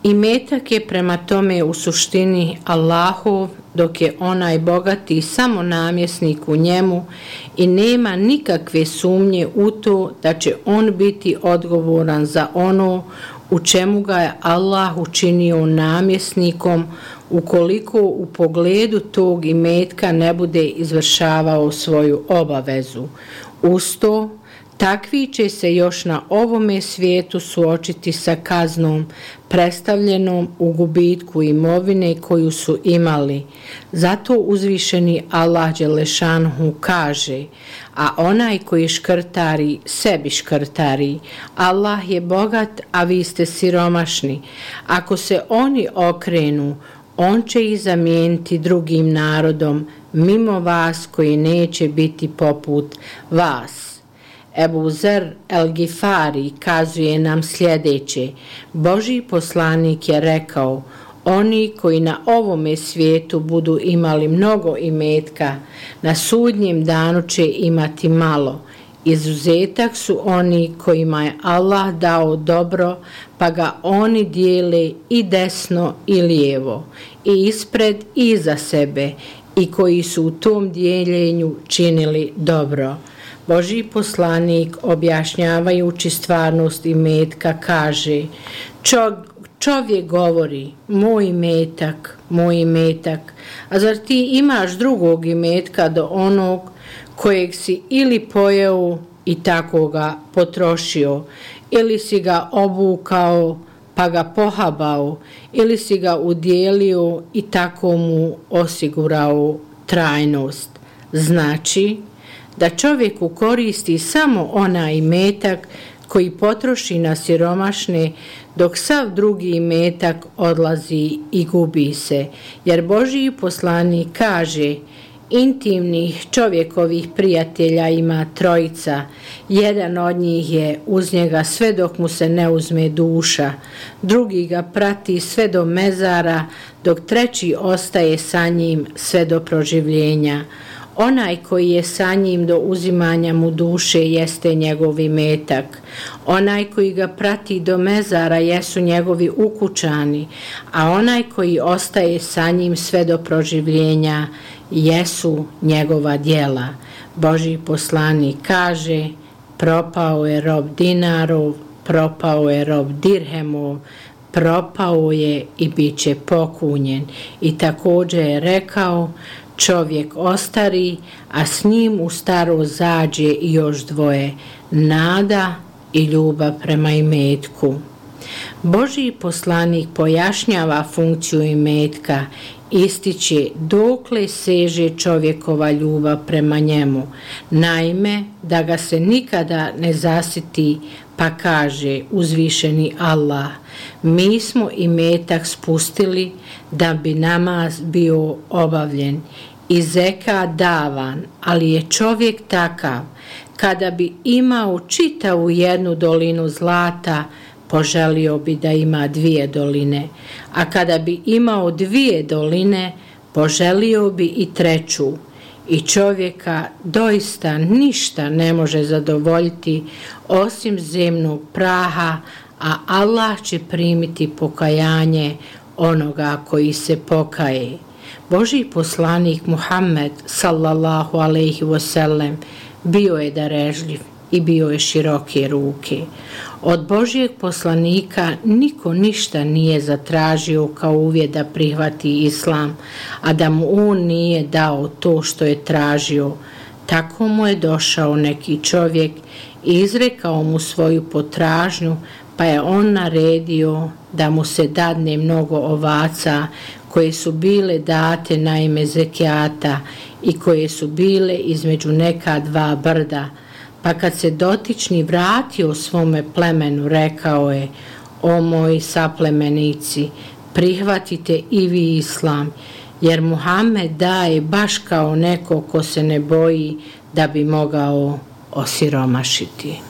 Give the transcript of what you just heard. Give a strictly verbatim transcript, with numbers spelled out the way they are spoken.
Imetak je prema tome u suštini Allahov, dok je onaj bogati samo namjesnik u njemu i nema nikakve sumnje u to da će on biti odgovoran za ono u čemu ga je Allah učinio namjesnikom ukoliko u pogledu tog imetka ne bude izvršavao svoju obavezu. Uz to, takvi će se još na ovome svijetu suočiti sa kaznom predstavljenom u gubitku imovine koju su imali. Zato uzvišeni Allah dželešanhu kaže: a onaj koji škrtari, sebi škrtari. Allah je bogat, a vi ste siromašni. Ako se oni okrenu, on će ih zamijeniti drugim narodom mimo vas koji neće biti poput vas. Ebu Zer el-Gifari kazuje nam sljedeće: Božji poslanik je rekao: oni koji na ovome svijetu budu imali mnogo imetka, na sudnjem danu će imati malo. Izuzetak su oni kojima je Allah dao dobro, pa ga oni dijele i desno i lijevo, i ispred i iza sebe, i koji su u tom dijeljenju činili dobro. Božji poslanik, objašnjavajući stvarnost imetka, kaže: Čo, čovjek govori, moj imetak, moj imetak, a zar ti imaš drugog imetka do onog kojeg si ili pojeo i tako ga potrošio, ili si ga obukao pa ga pohabao, ili si ga udjelio i tako mu osigurao trajnost. Znači, da čovjeku koristi samo onaj imetak koji potroši na siromašne, dok sav drugi imetak odlazi i gubi se. Jer Božji poslanik kaže: intimnih čovjekovih prijatelja ima trojica. Jedan od njih je uz njega sve dok mu se ne uzme duša. Drugi ga prati sve do mezara, dok treći ostaje sa njim sve do proživljenja. Onaj koji je sa njim do uzimanja mu duše jeste njegov imetak. Onaj koji ga prati do mezara jesu njegovi ukućani, a onaj koji ostaje sa njim sve do proživljenja jesu njegova djela. Božji poslanik kaže: propao je rob dinarov, propao je rob dirhemov, propao je i bit će pokunjen. I također je rekao: čovjek ostari, a s njim u staro zađe i još dvoje, nada i ljubav prema imetku. Božji poslanik pojašnjava funkciju imetka, ističe dokle seže čovjekova ljubav prema njemu. Naime, da ga se nikada ne zasiti, pa kaže uzvišeni Allah: mi smo imetak spustili da bi namaz bio obavljen i zekat davan, ali je čovjek takav, kada bi imao čitavu jednu dolinu zlata, poželio bi da ima dvije doline, a kada bi imao dvije doline, poželio bi i treću. I čovjeka doista ništa ne može zadovoljiti osim zemnog praha, a Allah će primiti pokajanje onoga koji se pokaje. Božji poslanik Muhammed sallallahu alejhi ve sellem bio je darežljiv i bio je široke ruke. Od Božjeg poslanika niko ništa nije zatražio kao uvjet da prihvati islam, a da mu on nije dao to što je tražio. Tako mu je došao neki čovjek i izrekao mu svoju potražnju, pa je on naredio da mu se dadne mnogo ovaca koje su bile date na ime zekijata i koje su bile između neka dva brda. Pa kad se dotični vratio svome plemenu, rekao je: o moji saplemenici, prihvatite i vi islam, jer Muhammed daje baš kao neko ko se ne boji da bi mogao osiromašiti.